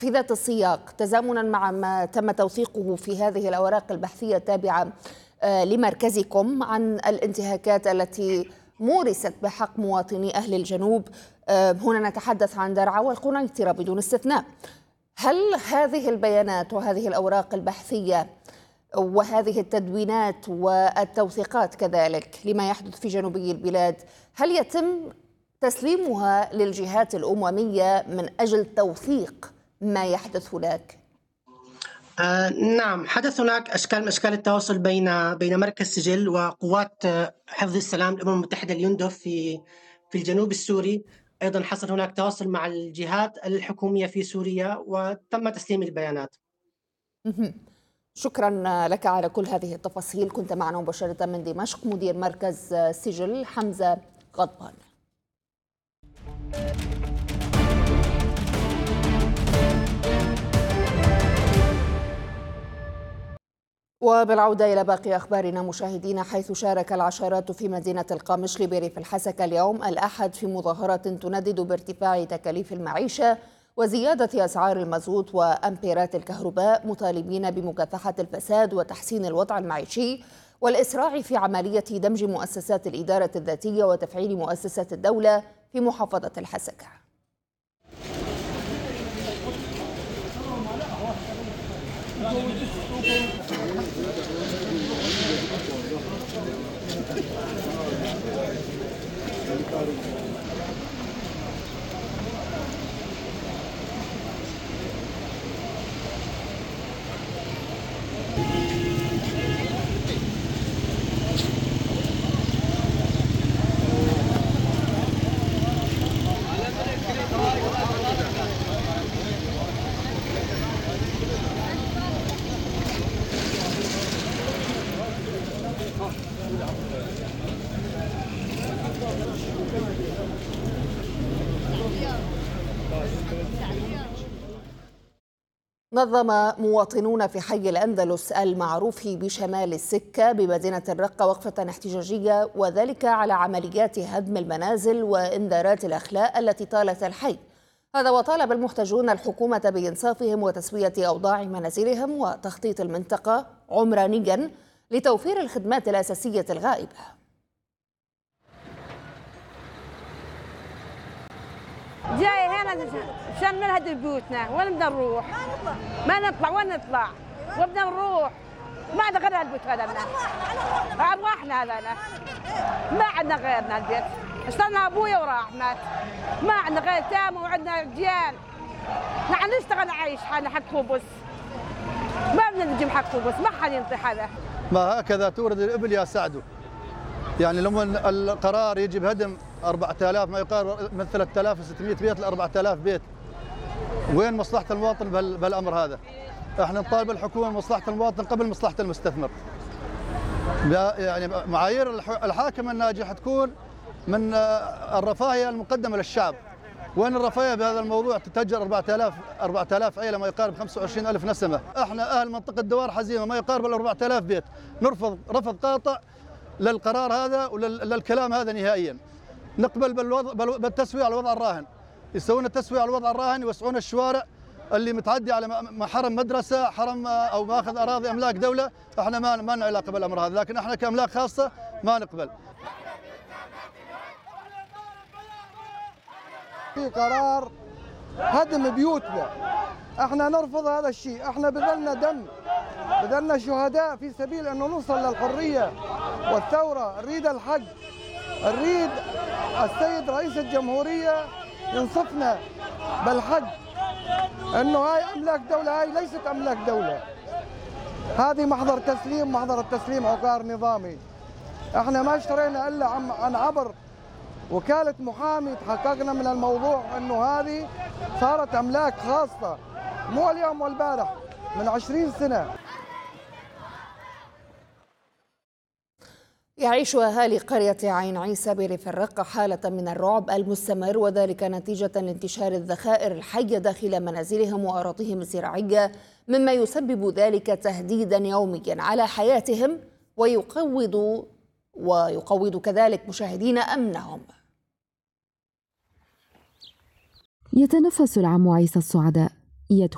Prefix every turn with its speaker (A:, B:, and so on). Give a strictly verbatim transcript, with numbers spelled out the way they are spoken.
A: في ذات السياق تزامنا مع ما تم توثيقه في هذه الأوراق البحثية التابعة لمركزكم عن الانتهاكات التي مورست بحق مواطني أهل الجنوب، هنا نتحدث عن درعا والقنيطرة بدون استثناء. هل هذه البيانات وهذه الأوراق البحثية وهذه التدوينات والتوثيقات كذلك لما يحدث في جنوبي البلاد هل يتم تسليمها للجهات الأممية من أجل توثيق ما يحدث هناك؟
B: آه نعم، حدث هناك أشكال من أشكال التواصل بين بين مركز سجل وقوات حفظ السلام الأمم المتحدة اليوندوف في في الجنوب السوري. أيضا حصل هناك تواصل مع الجهات الحكومية في سوريا وتم تسليم البيانات.
A: شكرا لك على كل هذه التفاصيل. كنت معنا مباشرة من دمشق مدير مركز سجل حمزة غضبان. وبالعودة إلى باقي أخبارنا مشاهدينا، حيث شارك العشرات في مدينة القامشلي بريف الحسكة اليوم الأحد في مظاهرة تندد بارتفاع تكاليف المعيشة وزيادة أسعار المازوت وأمبيرات الكهرباء، مطالبين بمكافحة الفساد وتحسين الوضع المعيشي والإسراع في عملية دمج مؤسسات الإدارة الذاتية وتفعيل مؤسسات الدولة في محافظة الحسكة. نظم مواطنون في حي الأندلس المعروف بشمال السكة بمدينة الرقة وقفة احتجاجية، وذلك على عمليات هدم المنازل وإنذارات الأخلاء التي طالت الحي. هذا وطالب المحتجون الحكومة بإنصافهم وتسوية أوضاع منازلهم وتخطيط المنطقة عمرانيا لتوفير الخدمات الأساسية الغائبة.
C: جاي هنا عشان نهدم بيوتنا، وين بدنا نروح؟ ما نطلع، وين نطلع؟ وبدنا نروح ما عندنا غير البيت هذا لنا. أرواحنا هذا لنا. ما عندنا غيرنا البيت. اشترنا أبويا وراح مات. ما عندنا غير تام وعندنا جيال. نحن نشتغل نعيش حالنا حق خبز. ما بدنا نجيب حق خبز، ما حد ينطي هذا.
D: ما هكذا تورد الإبل يا سعدو. يعني لما القرار يجي بهدم أربعة آلاف ما يقارب من ثلاثة آلاف وستمئة بيت ل أربعة آلاف بيت، وين مصلحة المواطن بالأمر هذا؟ احنا نطالب الحكومة مصلحة المواطن قبل مصلحة المستثمر. يعني معايير الحاكم الناجح تكون من الرفاهية المقدمة للشعب. وين الرفاهية بهذا الموضوع؟ تتهجر أربعة آلاف أربعة آلاف عائلة ما يقارب خمسة وعشرين ألف نسمة. احنا أهل منطقة دوار حزيمة ما يقارب أربعة آلاف بيت، نرفض رفض قاطع للقرار هذا وللكلام هذا نهائيا. نقبل بالوضع بالتسوية على الوضع الراهن، يسوون تسوية على الوضع الراهن، يوسعون الشوارع اللي متعدي على حرم مدرسة، حرم أو ماخذ أراضي أملاك دولة. احنا ما ما لنا علاقة بالأمر هذا، لكن احنا كأملاك خاصة ما نقبل.
E: في قرار هدم بيوتنا، احنا نرفض هذا الشيء. احنا بذلنا دم، بذلنا شهداء في سبيل انه نوصل للحرية والثورة. نريد الحق، نريد السيد رئيس الجمهورية ينصفنا بالحق انه هاي املاك دولة، هاي ليست املاك دولة، هذه محضر تسليم، محضر التسليم عقار نظامي. احنا ما اشترينا الا عن عبر وكالة محامي، تحققنا من الموضوع انه هذه صارت املاك خاصة، مو اليوم والبارح، من عشرين سنة.
A: يعيش أهالي قرية عين عيسى بريف الرقة حالة من الرعب المستمر، وذلك نتيجة لانتشار الذخائر الحية داخل منازلهم وأراضيهم الزراعية، مما يسبب ذلك تهديدا يوميا على حياتهم ويقوض ويقوض كذلك مشاهدين أمنهم.
F: يتنفس العم عيسى السعداء، يدخل